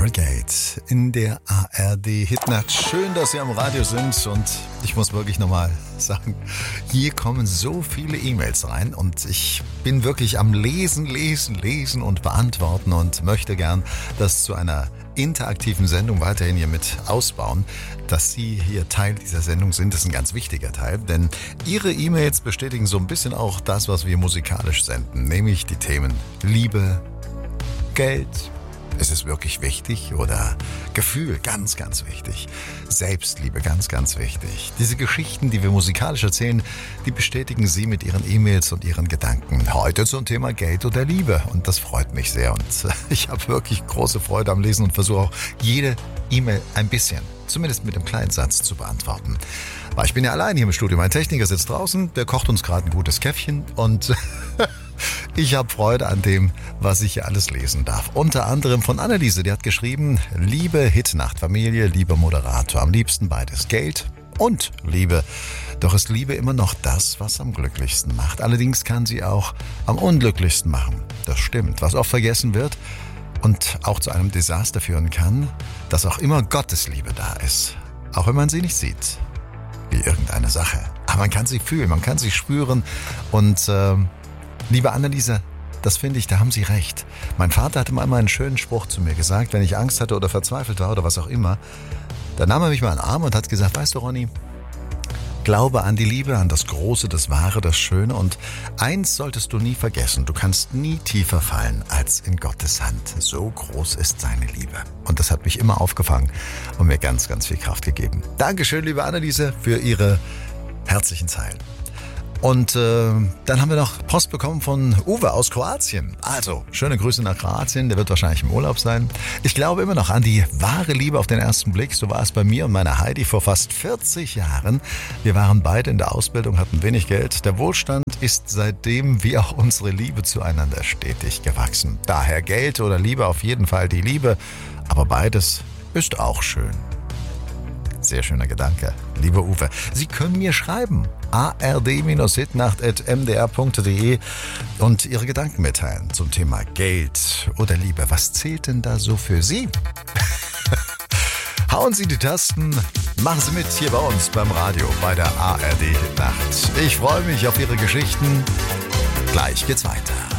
Stargate in der ARD-Hitnacht. Schön, dass Sie am Radio sind und ich muss wirklich nochmal sagen, hier kommen so viele E-Mails rein und ich bin wirklich am Lesen und beantworten und möchte gern das zu einer interaktiven Sendung weiterhin hier mit ausbauen. Dass Sie hier Teil dieser Sendung sind, ist ein ganz wichtiger Teil, denn Ihre E-Mails bestätigen so ein bisschen auch das, was wir musikalisch senden, nämlich die Themen Liebe, Geld. Ist es wirklich wichtig? Oder Gefühl, ganz, ganz wichtig. Selbstliebe, ganz, ganz wichtig. Diese Geschichten, die wir musikalisch erzählen, die bestätigen Sie mit Ihren E-Mails und Ihren Gedanken. Heute zum Thema Geld oder Liebe. Und das freut mich sehr. Und ich habe wirklich große Freude am Lesen und versuche auch jede E-Mail ein bisschen, zumindest mit einem kleinen Satz, zu beantworten. Weil ich bin ja allein hier im Studio. Mein Techniker sitzt draußen, der kocht uns gerade ein gutes Käffchen und ich habe Freude an dem, was ich hier alles lesen darf. Unter anderem von Anneliese, die hat geschrieben, liebe Hitnacht-Familie, lieber Moderator, am liebsten beides, Geld und Liebe. Doch ist Liebe immer noch das, was am glücklichsten macht. Allerdings kann sie auch am unglücklichsten machen. Das stimmt. Was oft vergessen wird und auch zu einem Desaster führen kann, dass auch immer Gottes Liebe da ist. Auch wenn man sie nicht sieht. Wie irgendeine Sache. Aber man kann sie fühlen, man kann sie spüren und liebe Anneliese, das finde ich, da haben Sie recht. Mein Vater hatte mal einen schönen Spruch zu mir gesagt, wenn ich Angst hatte oder verzweifelt war oder was auch immer. Da nahm er mich mal in den Arm und hat gesagt, weißt du Ronny, glaube an die Liebe, an das Große, das Wahre, das Schöne und eins solltest du nie vergessen, du kannst nie tiefer fallen als in Gottes Hand. So groß ist seine Liebe. Und das hat mich immer aufgefangen und mir ganz, ganz viel Kraft gegeben. Dankeschön, liebe Anneliese, für Ihre herzlichen Zeilen. Und dann haben wir noch Post bekommen von Uwe aus Kroatien. Also, schöne Grüße nach Kroatien, der wird wahrscheinlich im Urlaub sein. Ich glaube immer noch an die wahre Liebe auf den ersten Blick. So war es bei mir und meiner Heidi vor fast 40 Jahren. Wir waren beide in der Ausbildung, hatten wenig Geld. Der Wohlstand ist seitdem wie auch unsere Liebe zueinander stetig gewachsen. Daher Geld oder Liebe, auf jeden Fall die Liebe. Aber beides ist auch schön. Sehr schöner Gedanke, lieber Uwe. Sie können mir schreiben, ard-hitnacht@mdr.de und Ihre Gedanken mitteilen zum Thema Geld oder Liebe. Was zählt denn da so für Sie? Hauen Sie die Tasten, machen Sie mit hier bei uns beim Radio, bei der ARD Hitnacht. Ich freue mich auf Ihre Geschichten. Gleich geht's weiter.